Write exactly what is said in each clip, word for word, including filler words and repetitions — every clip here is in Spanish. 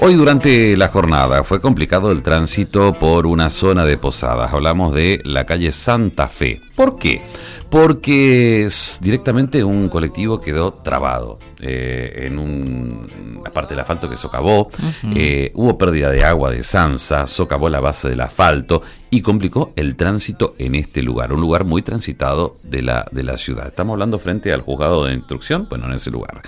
Hoy durante la jornada fue complicado el tránsito por una zona de Posadas. Hablamos de la calle Santa Fe. ¿Por qué? Porque directamente un colectivo quedó trabado eh, en un, la parte del asfalto que socavó. Uh-huh. eh, hubo pérdida de agua de Sansa, socavó la base del asfalto y complicó el tránsito en este lugar, un lugar muy transitado de la, de la ciudad. Estamos hablando frente al juzgado de instrucción, bueno, en ese lugar.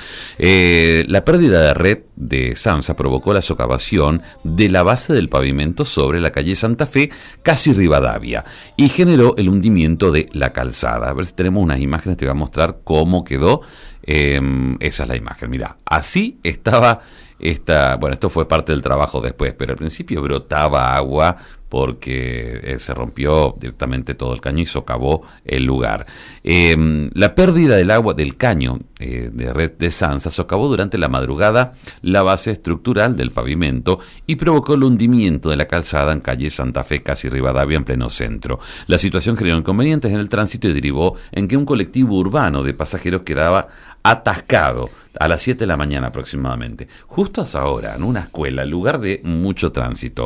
Eh, la pérdida de red de Sansa provocó la socavación de la base del pavimento sobre la calle Santa Fe, casi Rivadavia, y generó el hundimiento de la calzada. A ver si tenemos unas imágenes, te voy a mostrar cómo quedó. Eh, esa es la imagen, mirá, así estaba esta, bueno, esto fue parte del trabajo después, pero al principio brotaba agua porque eh, se rompió directamente todo el caño y socavó el lugar. Eh, la pérdida del agua del caño eh, de red de Sansa socavó durante la madrugada la base estructural del pavimento y provocó el hundimiento de la calzada en calle Santa Fe, casi Rivadavia, en pleno centro. La situación generó inconvenientes en el tránsito y derivó en que un colectivo urbano de pasajeros quedaba atascado a las siete de la mañana aproximadamente, justo a esa hora, en una escuela, lugar de mucho tránsito.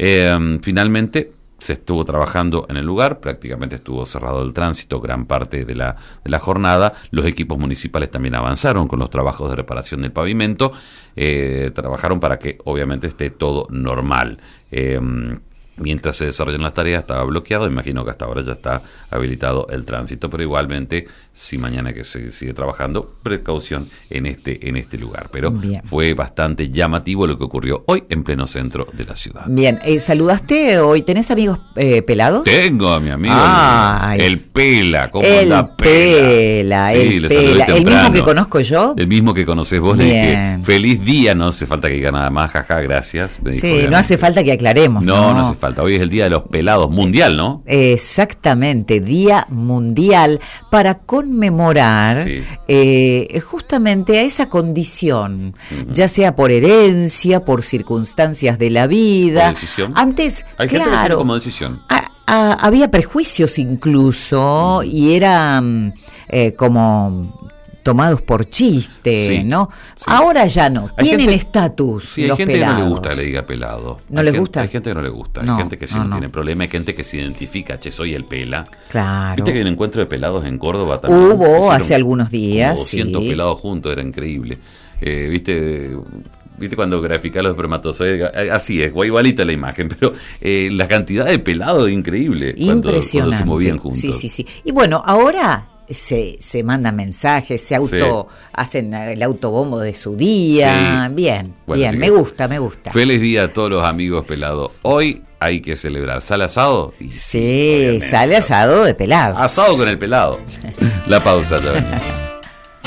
Eh, finalmente se estuvo trabajando en el lugar, prácticamente estuvo cerrado el tránsito gran parte de la, de la jornada. Los equipos municipales también avanzaron con los trabajos de reparación del pavimento, eh, trabajaron para que obviamente esté todo normal. Eh, Mientras se desarrollan las tareas estaba bloqueado, imagino que hasta ahora ya está habilitado el tránsito, pero igualmente, si mañana que se sigue trabajando, precaución en este en este lugar. Pero bien, fue bastante llamativo lo que ocurrió hoy en pleno centro de la ciudad. Bien, eh, ¿saludaste hoy? ¿Tenés amigos eh, pelados? Tengo a mi amigo, ah, el, el Pela, ¿cómo el anda Pela? Sí, el Pela, el mismo que conozco yo. El mismo que conocés vos. Bien. Le dije, feliz día, no hace falta que diga nada más, jaja, gracias. Me dijo, sí, obviamente. No hace falta que aclaremos. No, no, no hace falta. Hoy es el Día de los Pelados mundial, ¿no? Exactamente, Día Mundial para conmemorar sí. eh, justamente a esa condición, uh-huh. ya sea por herencia, por circunstancias de la vida. ¿Por decisión? Antes, Hay claro, gente que tiene como decisión. A, a, había prejuicios incluso, uh-huh. y eran eh, como tomados por chiste, sí, ¿no? Sí. Ahora ya no, hay tienen estatus. Sí, hay gente pelados. Que no le gusta que le diga pelado. ¿No les gente, gusta? Hay gente que no le gusta, no, hay gente que sí no, no no tiene problema, hay gente que se identifica, che, soy el Pela. Claro. Viste que hay un encuentro de pelados en Córdoba también. Hubo hace algunos días, como doscientos sí. pelados juntos, era increíble. Eh, Viste... ¿Viste cuando grafica los espermatozoides? Así es, igualita la imagen, pero eh, la cantidad de pelados es increíble. Impresionante. Cuando, cuando se movían juntos. Sí, sí, sí. Y bueno, ahora se, se mandan mensajes, se auto sí. hacen el autobombo de su día. Sí. Bien, bueno, bien, me gusta, me gusta. Feliz día a todos los amigos pelados. Hoy hay que celebrar. ¿Sale asado? Y sí, sí sale asado de pelado. Asado con el pelado. La pausa, ya venimos.